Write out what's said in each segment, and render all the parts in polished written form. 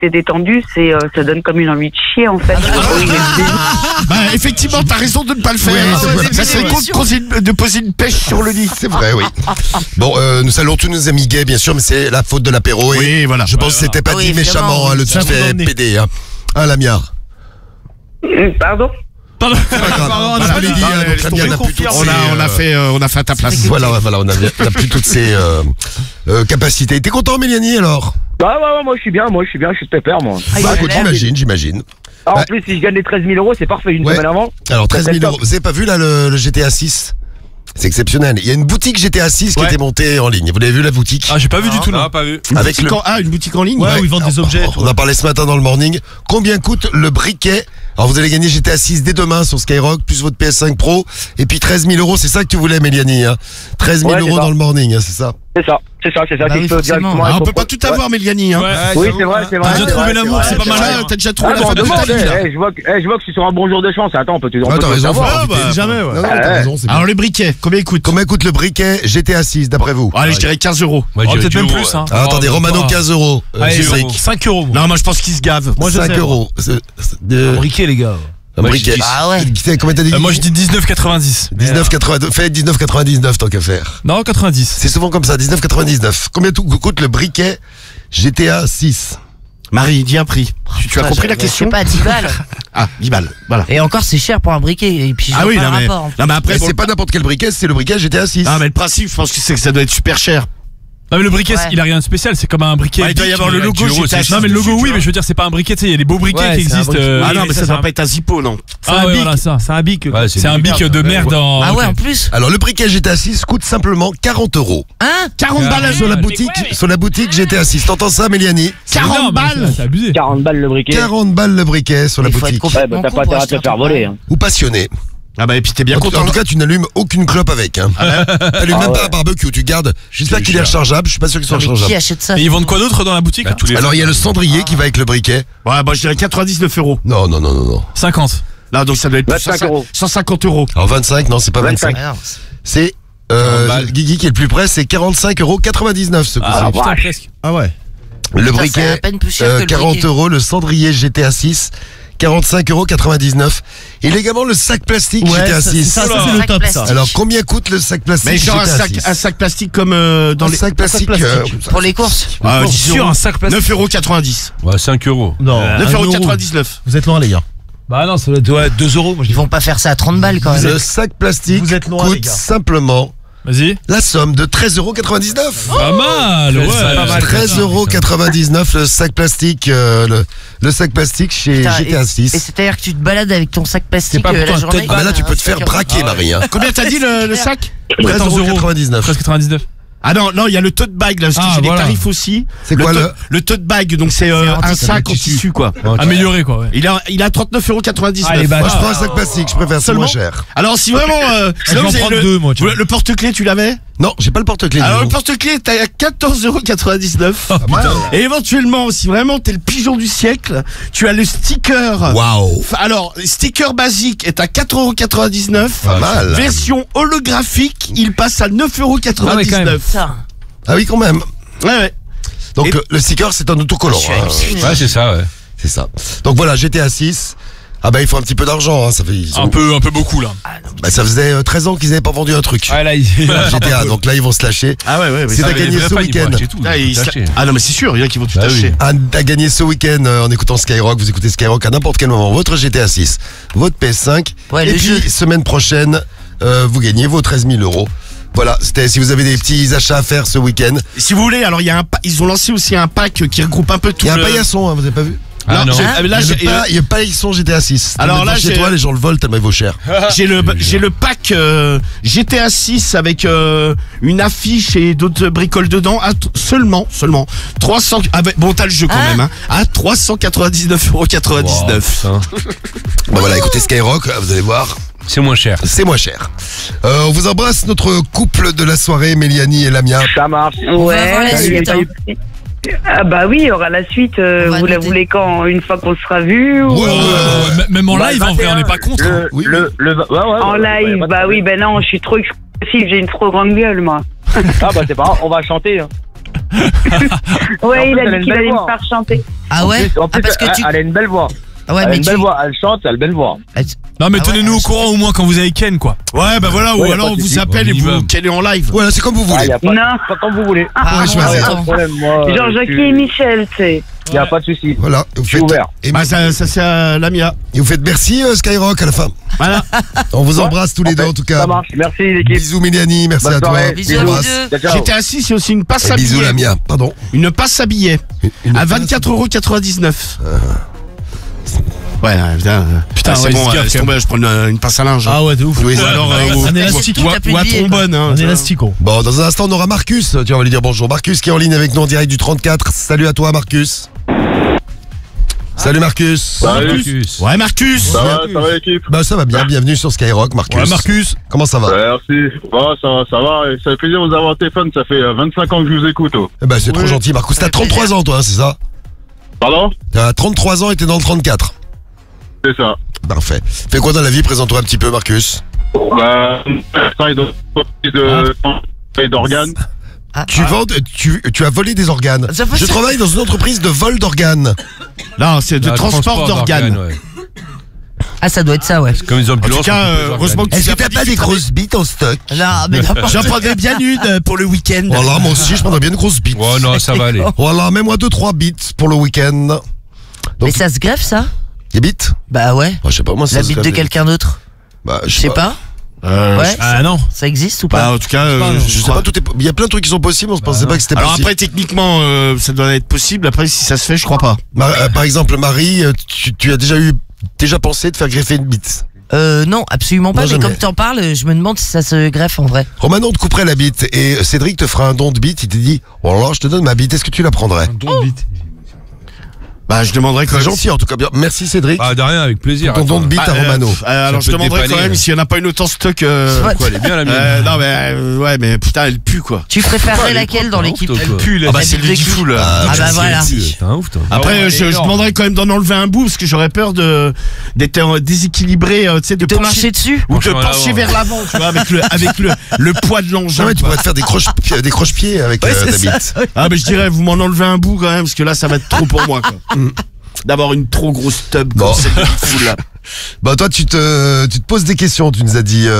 t'es détendu, ça donne comme une envie de chier en fait. Bah effectivement, t'as raison de ne pas le faire. Ça serait con de poser une pêche sur le lit. C'est vrai, oui. Bon, nous saluons tous nos amis gays, bien sûr, mais c'est la faute de l'apéro. Oui, voilà. Je pense que c'était pas dit méchamment, hein, le truc fait péder. Hein, Lamia. Pardon. On a fait à ta place. Voilà, on a plus toutes ces capacités. T'es content, Mélanie, alors? Bah ouais, moi je suis bien, je suis pépère, moi. Bah écoute, j'imagine. En plus, si je gagne les 13 000 €, c'est parfait, une semaine avant. Alors 13 000 €, vous avez pas vu là le GTA 6? C'est exceptionnel. Il y a une boutique GTA 6 qui était montée en ligne. Vous l'avez vu la boutique? Ah, j'ai pas vu du tout, non. Pas vu. Une boutique en ligne? Ouais, où ils vendent des objets. On en parlait ce matin dans le morning. Combien coûte le briquet? Alors vous allez gagner GTA 6 dès demain sur Skyrock, plus votre PS5 Pro, et puis 13 000 €, c'est ça que tu voulais, Mélanie, hein? 13 000 € dans le morning, hein, c'est ça? C'est ça. On peut pas tout avoir, Mélanie, hein? Oui, c'est vrai. T'as déjà trouvé l'amour, c'est pas mal. T'as déjà trouvé la femme de ta vie. Je vois que je suis sur un bon jour de chance. Attends, on peut t'as raison, jamais, ouais. Non, t'as raison, c'est bien. Alors le briquet, combien coûte? Combien coûte le briquet GTA 6 d'après vous? Allez, je dirais 15 €. Peut-être même plus, hein. Alors, attendez, Romano, 15 €. 5 €. Non, moi je pense qu'il se gave. 5 €. Un briquet, les gars. Un briquet. Ah ouais. Combien t'as dit? Moi, je dis 19,90. 19,90. Fais 19,99 tant qu'à faire. Non, 90. C'est souvent comme ça, 19,99. Combien coûte le briquet GTA 6? Marie, dis un prix. Tu as compris la question? Je sais pas, 10 balles. Ah, 10 balles, voilà. Et encore, c'est cher pour un briquet. Et puis, Ah oui, non mais après, c'est pas n'importe quel briquet, c'est le briquet GTA 6. Ah mais le principe, je pense que c'est que ça doit être super cher. Non mais le briquet, il a rien de spécial, c'est comme un briquet. Il doit y avoir le logo. Non mais le logo oui, mais je veux dire c'est pas un briquet, tu sais, il y a des beaux briquets qui existent. Ah non mais ça doit pas être un Zippo, non. Ah ouais, voilà ça. C'est un bic. C'est un bic de merde en. Ah ouais, en plus. Alors le briquet GTA 6 coûte simplement 40 €. Hein? 40 balles sur la boutique GTA 6. T'entends ça, Méliani? 40 balles. C'est abusé. 40 balles le briquet. 40 balles le briquet sur la boutique. Ouais, bah t'as pas intérêt à te le faire voler. Ou passionné. Ah bah et puis t'es bien content. En tout cas, tu n'allumes aucune clope avec. Hein. T'allumes même pas un barbecue, tu gardes. J'espère qu'il est rechargeable. Je suis pas sûr qu'il soit rechargeable. Qui achète ça? Et ils vendent quoi d'autre dans la boutique? Alors il y a le cendrier qui va avec le briquet. Ouais, bah je dirais 99 €. Non. 50. Là donc ça doit être 25 €. 150 €. Alors 25, non, c'est pas 25. C'est Guigui qui est le plus près, c'est 45,99 € ce coup-ci. Ah putain, presque. Ah ouais. Le briquet, 40 €, le cendrier GTA 6. 45,99 € Et également le sac plastique GTA 6. Ça c'est le top ça. Alors combien coûte le sac plastique? Mais genre GTA un sac plastique comme dans les sacs plastiques pour les courses. Ah, sûr, un sac plastique. 9,90 €. Ouais, 5 €. Non, 9,99 €. Vous êtes loin les gars. Bah non, ça doit être 2 €. Ils vont pas faire ça à 30 balles quand même. Le sac plastique coûte simplement la somme de 13,99 €. Pas mal, ouais. 13,99 € le sac plastique, le sac plastique chez GTA 6. Et c'est-à-dire que tu te balades avec ton sac plastique la journée. Ah bah là tu peux te faire braquer, Marie. Combien t'as dit le sac? 13,99 €. Presque 99. Ah non, il y a le tote bag là, parce que j'ai des tarifs aussi. C'est quoi le tote bag? Donc c'est un sac en tissu quoi. Amélioré quoi, ouais. Il a 39,99 €. Allez, moi je prends un sac plastique, je préfère, c'est moins cher. Alors si vraiment sinon vous avez le porte-clés, tu l'avais? Non, j'ai pas le porte-clés. Alors le porte-clés t'as 14,99 €. Et éventuellement, si vraiment t'es le pigeon du siècle, tu as le sticker. Waouh. Alors, sticker basique est à 4,99 €. Pas mal. Version holographique, il passe à 9,99 €. Ah oui, quand même. Ouais. Donc le sticker c'est un autocollant. Ouais, c'est ça, ouais. C'est ça. Donc voilà, GTA 6. Ah bah il faut un petit peu d'argent, hein. Ça fait un peu beaucoup là. Bah ça faisait 13 ans qu'ils n'avaient pas vendu un truc. Ah là, GTA, donc là ils vont se lâcher. Ah ouais. C'est à gagner ce week-end. Ah non mais c'est sûr, il y en a qui vont tout acheter. À gagner ce week-end en écoutant Skyrock. Vous écoutez Skyrock à n'importe quel moment. Votre GTA 6, votre PS5. Et puis semaine prochaine, vous gagnez vos 13 000 €. Voilà, c'était si vous avez des petits achats à faire ce week-end. Si vous voulez, alors ils ont lancé aussi un pack qui regroupe un peu tout. Il y a un paillasson, hein, vous avez pas vu? Ah non. Il y a paillasson GTA 6. Alors là, chez toi, les gens le volent tellement il vaut cher. J'ai le pack GTA 6 avec une affiche et d'autres bricoles dedans à seulement 300. Bon, t'as le jeu quand même, hein, à 399,99 €. Bah voilà, écoutez Skyrock, vous allez voir. C'est moins cher. C'est moins cher. On vous embrasse, notre couple de la soirée, Méliani et Lamia. Ça marche. Ouais. Ah bah oui, il y aura la suite. Vous la voulez quand? Une fois qu'on sera vu ou même en live, en vrai, on n'est pas contre. En live, bah oui, ben non, je suis trop expressif, j'ai une trop grande gueule, moi. Ah bah c'est pas grave, on va chanter. Ouais, il a dit qu'il allait me faire chanter. Ah ouais? En plus, parce que tu. elle a une belle voix. Ah ouais, Elle a mais une tu. belle voix, elle chante, elle a une belle voix. Non, mais Ah ouais, tenez-nous au courant au moins quand vous avez Ken, quoi. Ouais, bah voilà, ou Ouais, y a alors pas on de vous souci. appelle et vous Minimum. calez en live. Voilà, c'est comme vous voulez. Y a pas, Non. pas comme vous voulez. Ah, Ouais, je vais attends. aller. Pas de problème, moi. Genre Jackie et Michel, tu sais. Y a pas de souci. Voilà, vous Je suis faites. ouvert. Et, Bah ça c'est Lamia. et vous faites merci Skyrock à la fin. Voilà. On vous embrasse tous les deux en tout cas. Ça marche. Merci l'équipe. Bisous Méliani, merci Bonne à toi. soirée. Bisous à On vous embrasse. deux. Ciao, ciao. J'étais assis, c'est aussi une passe Et à bisous billets. Lamia, pardon. Une passe à billets. Une À passe- 24,99 €. Ouais, putain, c'est ouais, bon, c'est laisse gaffe, tomber, je prends une passe à linge. Ah ouais, de ouf. Oui, Ou alors, un élastique. Qui tape une ou à bille, trombone, hein. Un élastique, gros. Bon, dans un instant, on aura Marcus. Tiens, on va lui dire bonjour. Marcus qui est en ligne avec nous en direct du 34. Salut à toi, Marcus. Salut, Marcus. Salut. Ouais, Marcus. Ça va l'équipe? Bah, ça va bien. Bienvenue sur Skyrock, Marcus. Ouais, Marcus. Comment ça va? Merci. Bon, ça va. Et ça fait plaisir de vous avoir au téléphone. Ça fait 25 ans que je vous écoute. Oh. Eh ben, c'est trop gentil, Marcus. T'as 33 ans, toi, hein, c'est ça? Pardon? T'as 33 ans et t'es dans le 34. C'est ça. Parfait. Fais quoi dans la vie? Présente-toi un petit peu, Marcus. Bah, je travaille dans une entreprise d'organes. Tu vends, tu as volé des organes. Ça fait Je ça. travaille dans une entreprise de vol d'organes. Non, c'est de transport d'organes. Ouais. Ah, ça doit être ça, ouais. Comme les En ambulances. tout cas, heureusement que tu Est-ce que as t'as pas des grosses bites en stock? Non, mais n'importe J'en prendrais bien une pour le week-end. Voilà, moi aussi, je prendrais bien une grosse bite. Ouais, non, ça va aller. Voilà, mets-moi 2-3 bites pour le week-end. Mais ça se greffe, ça? Des bites? Bah ouais. Bah, je sais pas, moi, ça La se bite greffe de des quelqu'un d'autre? Bah, Je sais pas. Ouais. Ah non. Ça existe ou Bah, pas? en tout cas, Je sais pas, tout est. Il y a plein de trucs qui sont possibles, on se pensait pas que c'était Alors possible. après, techniquement, ça doit être possible. Après, si ça se fait, je crois pas. Par exemple, Marie, tu as déjà pensé de faire greffer une bite? Non, absolument pas. Moi, Mais jamais. comme t'en parles, je me demande si ça se greffe en vrai. Romano, on te couperait la bite et Cédric te fera un don de bite. Il te dit, oh là, je te donne ma bite, est-ce que tu la prendrais? Bah, je demanderais quand Très même. gentil en tout cas. Bien. Merci Cédric. Ah, de rien, avec plaisir. Ton don de bite à Romano. Alors, je peut te demanderais quand dépanner, même s'il n'y en a pas une autre en stock. Ouais. Quoi, elle est bien la mienne. Non, mais ouais, mais putain, elle pue quoi. Tu préférerais laquelle dans l'équipe? Elle Pue, ah bah, c'est le bite de cul. full. Ah bah voilà. T'es un ouf, toi. Après, je demanderais quand même d'en enlever un bout parce que j'aurais peur d'être déséquilibré, tu sais, de Te marcher dessus? ou de Pencher en pencher avant. vers l'avant, tu vois, avec le poids de Non, l'engin. mais tu quoi. pourrais te faire des croche-pieds avec Ouais, ta c'est ça. bite. Ah, mais je dirais, vous m'en enlevez un bout quand même parce que là, ça va être trop pour moi, quoi. D'avoir une trop grosse tub Bon. comme celle de full là. Bah toi tu te poses des questions, tu nous as dit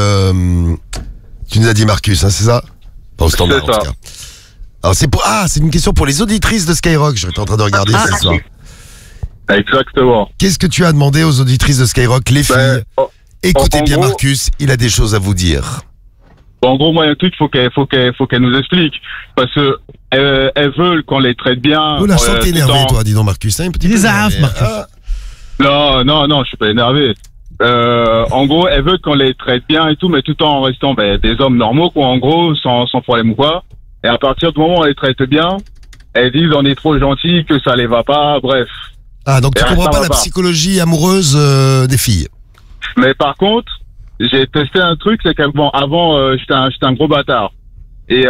Marcus, hein, c'est ça? Pas au standard C'est en ça. tout cas. Alors c'est une question pour les auditrices de Skyrock, j'étais en train de regarder ce soir. Exactement. Qu'est-ce que tu as demandé aux auditrices de Skyrock, les filles? Ben, Écoutez en bien gros- Marcus, il a des choses à vous dire. en gros, moi, il y a un truc, faut qu'elle nous explique. Parce que, elles veulent qu'on les traite bien. Oh là, je sens que t'es tout énervé en- toi, dis donc Marcus, hein, un petit Il peu les arrache, énervé. Marcus. Ah, Non, je suis pas énervé. En gros, elles veulent qu'on les traite bien et tout, mais tout en restant des hommes normaux, quoi, en gros, sans problème ou quoi. Et à partir du moment où on les traite bien, elles disent on est trop gentil, que ça les va pas, bref. donc tu Et comprends ça pas va la pas. psychologie amoureuse des filles. Mais par contre, j'ai testé un truc, c'est qu'avant, j'étais un gros bâtard. Et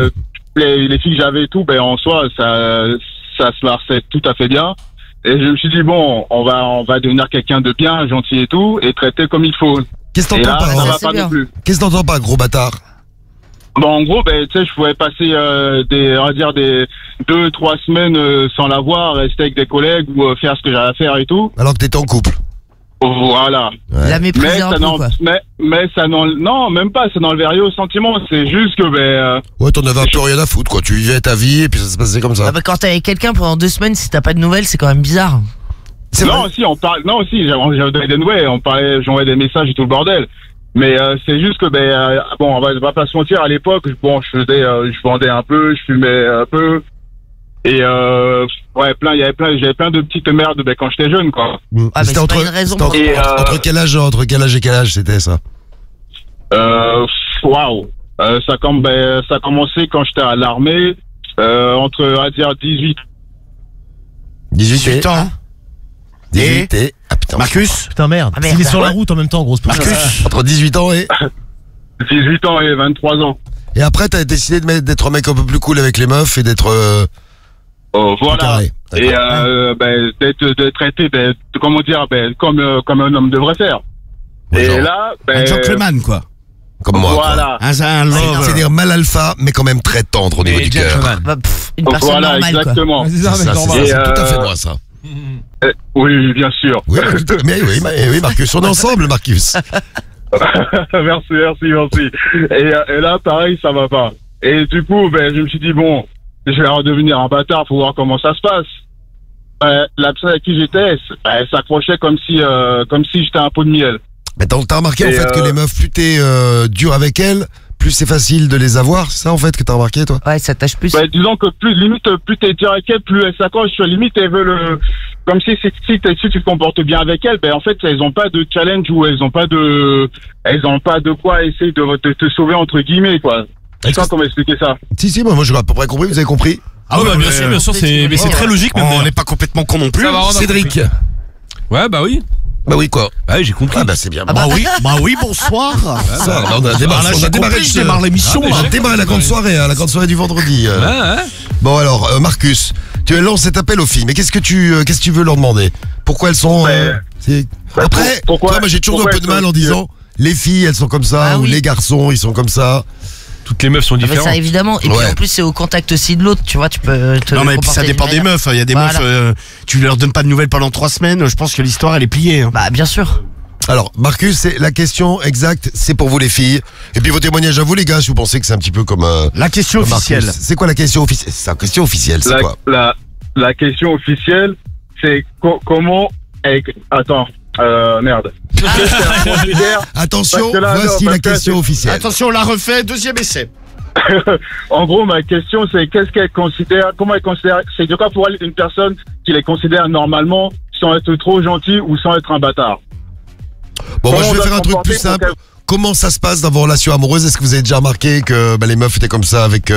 les filles que j'avais et tout, en soi, ça se marchait tout à fait bien. Et je me suis dit bon, on va devenir quelqu'un de bien, gentil et tout, et traiter comme il faut. Qu'est-ce que Et t'entends là, ça par va c'est pas bien. non plus. Qu'est-ce que t'entends par gros bâtard? Bon, en gros, tu sais, je pouvais passer on va dire des 2-3 semaines sans la voir, rester avec des collègues ou faire ce que j'avais à faire et tout. Alors que t'étais en couple. Voilà. Ouais. La Mais mépriser un ça peu, n'en, quoi. mais ça non, même pas, ça n'enlevait rien au sentiment. C'est juste que Ouais, t'en avais un peu rien à foutre quoi, tu vivais ta vie et puis ça se passait comme ça. Ah bah quand t'es avec quelqu'un pendant 2 semaines, si t'as pas de nouvelles, c'est quand même bizarre. C'est non, vrai. si on parle, non, si j'avais donné des nouvelles, j'envoyais des messages et tout le bordel. Mais c'est juste que bon, on va pas se mentir, à l'époque, bon, je vendais un peu, je fumais un peu. Et ouais, j'avais plein de petites merdes quand j'étais jeune, quoi. Ah, mais c'est pas une raison pour- Et, entre quel âge et quel âge c'était ça? Waouh. Ça a commencé quand j'étais à l'armée, entre, on va dire, 18 ans. 18 et... Ah putain. Marcus Putain, merde. Ah, merde. Il est sur la Ouais. route en même temps, grosse poche. Marcus Entre 18 ans et... 18 ans et 23 ans. Et après t'as décidé d'être un mec un peu plus cool avec les meufs et d'être... Oh, plus voilà. carré. Et d'être traité, comment dire, comme un homme devrait faire. Ouais, Et genre, là, Un gentleman, quoi. comme moi. quoi. voilà. Un love. C'est-à-dire mal alpha, mais quand même très tendre au niveau du cœur. Bah, une personne Voilà, normale, quoi. exactement. C'est ça, C'est mec, ça, normal. Et, c'est tout à fait moi ça. Oui, bien sûr. Oui, oui, Marcus, on est ensemble, Marcus. merci. Et là, pareil, ça va pas. Et du coup, je me suis dit, bon, je vais redevenir un bâtard, faut voir comment ça se passe. La personne avec qui j'étais, elle s'accrochait comme si j'étais un pot de miel. Mais t'as remarqué en fait que les meufs, plus t'es dur avec elles, plus c'est facile de les avoir, c'est ça en fait que t'as remarqué toi? Ouais, ça tâche plus. Disons que plus t'es dur avec elles, plus elles s'accrochent. Limite, elles veulent comme si tu te comportes bien avec elles, en fait, elles ont pas de challenge ou elles ont pas de quoi essayer de te sauver entre guillemets, quoi. Je sais pas comment expliquer ça. Si, moi j'ai à peu près compris, vous avez compris? Ah ouais, bien sûr, c'est très logique. On n'est pas complètement con non plus. Cédric. Ouais, bah oui. Bah oui, quoi. Bah oui, j'ai compris. Ah bah c'est bien. Bah oui, bonsoir. Ça, on a démarré, je démarre l'émission. On a démarré la grande soirée du vendredi. Ouais. Bon alors, Marcus, tu lances cet appel aux filles, mais qu'est-ce que tu veux leur demander? Pourquoi elles sont... Après, pourquoi, moi j'ai toujours un peu de mal en disant, les filles elles sont comme ça, ou les garçons ils sont comme ça. Toutes les meufs sont différentes. Ça évidemment. Et puis en plus c'est au contact aussi de l'autre, tu vois, tu peux te... Non mais puis ça dépend des meufs. Il y a des meufs, tu leur donnes pas de nouvelles pendant 3 semaines, je pense que l'histoire elle est pliée. Bah bien sûr. Alors Marcus, c'est la question exacte, c'est pour vous les filles. Et puis vos témoignages à vous les gars, si vous pensez que c'est un petit peu comme... la question officielle. C'est quoi la question officielle? C'est la question officielle, c'est quoi? La question officielle, c'est comment... Attends, merde. Attention, voici la question officielle. Attention, on la refait, deuxième essai. En gros, ma question, c'est qu'est-ce qu'elle considère, comment elle considère, c'est de quoi pour elle une personne qui les considère normalement sans être trop gentil ou sans être un bâtard. Bon, moi je vais faire un truc plus simple. Comment ça se passe dans vos relations amoureuses? Est-ce que vous avez déjà remarqué que les meufs étaient comme ça avec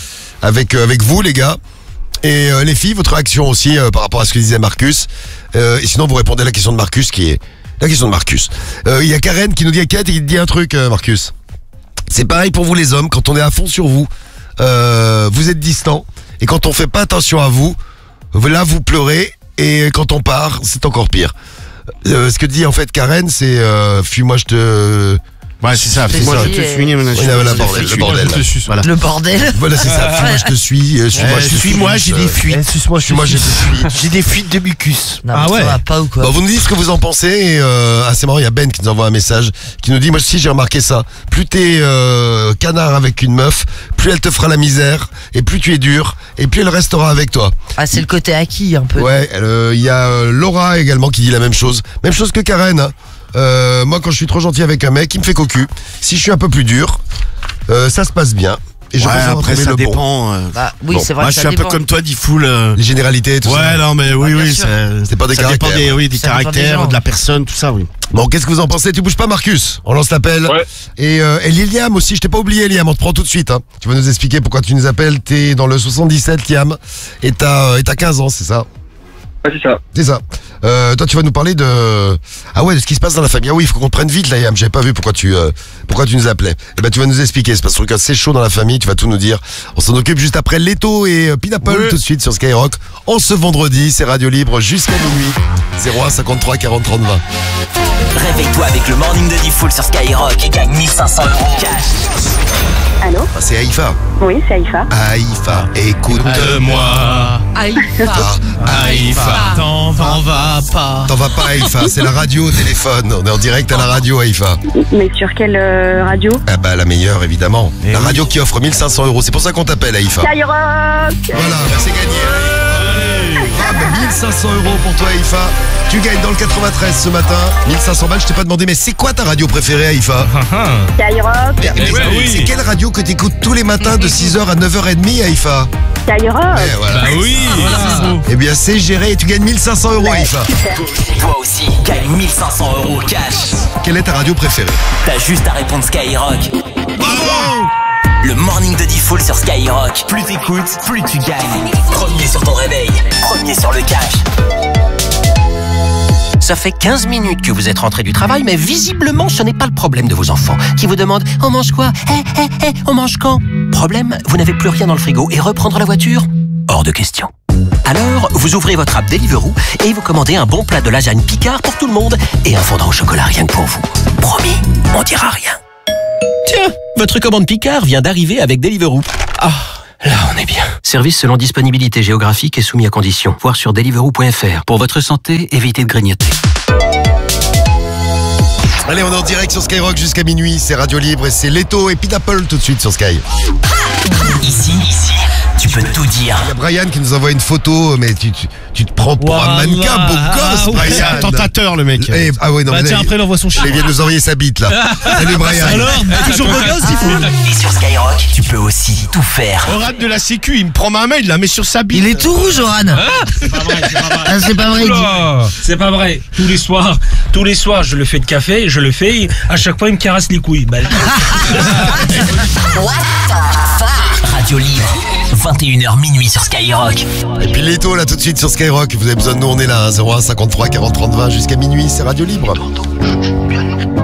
vous, les gars? Et les filles, votre réaction aussi par rapport à ce que disait Marcus. Et sinon, vous répondez à la question de Marcus qui est... La question de Marcus. Il y a Karen qui nous dit, Kate, qui te dit un truc, Marcus. C'est pareil pour vous les hommes, quand on est à fond sur vous, vous êtes distant, et quand on fait pas attention à vous, là vous pleurez, et quand on part, c'est encore pire. Ce que dit en fait Karen, c'est fuis-moi, je te... Ouais, c'est ça, fuis-moi, je te suis. Le bordel. Voilà. Le bordel. Voilà, c'est ça, fuis-moi, je te suis. Suis-moi, j'ai des fuites. Suis-moi, je te suis. J'ai des fuites de mucus. Non, ça va pas ou quoi? Bon, vous nous dites ce que vous en pensez. Et, c'est marrant, il y a Ben qui nous envoie un message qui nous dit, moi aussi j'ai remarqué ça. Plus t'es canard avec une meuf, plus elle te fera la misère, et plus tu es dur, et plus elle restera avec toi. Ah, c'est le côté acquis un peu. Ouais, il y a Laura également qui dit la même chose. Même chose que Karen. Hein. Moi quand je suis trop gentil avec un mec, il me fait cocu. Si je suis un peu plus dur, ça se passe bien. Et je après ça dépend. Bah, oui, c'est vrai. Moi je suis un peu comme toi, Diffoul. Les généralités et tout ça. Ouais, non mais oui, c'est pas des caractères. Ça dépend des caractères, de la personne, tout ça, oui. Bon, qu'est-ce que vous en pensez? Tu bouges pas, Marcus? On lance l'appel. Ouais. Et Liliam aussi, je t'ai pas oublié, Liam, on te prend tout de suite. Hein. Tu vas nous expliquer pourquoi tu nous appelles. T'es dans le 77, Liam, et t'as 15 ans, c'est ça? Ouais, c'est ça. C'est ça. Toi, tu vas nous parler de ce qui se passe dans la famille. Ah oui, il faut qu'on prenne vite, là, Liam. J'avais pas vu pourquoi tu nous appelais. Eh ben, tu vas nous expliquer. C'est parce que c'est chaud dans la famille. Tu vas tout nous dire. On s'en occupe juste après Leto et Pineapple tout de suite sur Skyrock. En ce vendredi, c'est Radio Libre jusqu'à minuit. 01 53 40 30 20. Réveille-toi avec le morning de Diffoul sur Skyrock et gagne 1500 € cash. Allô? Ah, c'est Aïfa. Oui, c'est Aïfa. Aïfa, écoute-moi. Aïfa. T'en vas pas. T'en vas pas, Aïfa. C'est la radio au téléphone. On est en direct à la radio, Aïfa. Mais sur quelle radio? Ah bah la meilleure, évidemment. La radio qui offre 1500 €. C'est pour ça qu'on t'appelle, Aïfa. Skyrock. Voilà, c'est gagné. Ah, bah, 1500 € pour toi, Aïfa. Tu gagnes dans le 93 ce matin. 1500 balles, je t'ai pas demandé, mais c'est quoi ta radio préférée, Aïfa? Skyrock. C'est quelle radio que t'écoutes tous les matins de 6h à 9h30, Aïfa? Skyrock. Voilà. Bah oui, voilà. Eh bien, c'est géré et tu gagnes 1500 €, Aïfa. Toi aussi, gagne 1500 € cash. Quelle est ta radio préférée? T'as juste à répondre Skyrock. Bravo! Le morning de Diffoul sur Skyrock. Plus t'écoutes, plus tu gagnes. Premier sur ton réveil, premier sur le cash. Ça fait 15 minutes que vous êtes rentré du travail, mais visiblement, ce n'est pas le problème de vos enfants qui vous demandent « On mange quoi? On mange quand ?» Problème, vous n'avez plus rien dans le frigo et reprendre la voiture? Hors de question. Alors, vous ouvrez votre app Deliveroo et vous commandez un bon plat de lasagne Picard pour tout le monde et un fondant au chocolat rien que pour vous. Promis, on dira rien. Tiens, votre commande Picard vient d'arriver avec Deliveroo. Ah, Là, on est bien. Service selon disponibilité géographique et soumis à conditions. Voir sur deliveroo.fr. Pour votre santé, évitez de grignoter. Allez, on est en direct sur Skyrock jusqu'à minuit, c'est Radio Libre et c'est Leto et Pineapple tout de suite sur Sky. Ici, tu peux tout dire. Il y a Brian qui nous envoie une photo, mais tu te prends pour un mannequin, beau gosse, Brian. C'est un tentateur, le mec. Ah ouais, non, mais Tiens, là, après, il envoie son chien. il vient de nous envoyer sa bite, là. Salut, Brian. Alors, toujours beau gosse, il faut. Et sur Skyrock, tu peux aussi tout faire. Oran de la sécu, il me prend ma main, il la met sur sa bite. Il est tout rouge, Oran. C'est pas vrai, c'est pas vrai. Ah, c'est pas vrai. C'est pas vrai. Tous les soirs, je le fais de café, je le fais, à chaque fois, il me caresse les couilles. Radio Libre, 21h minuit sur Skyrock. Et puis Leto, là, tout de suite sur Skyrock. Vous avez besoin de nous, on est là, hein, 01 53 40 30 20 jusqu'à minuit, c'est Radio Libre.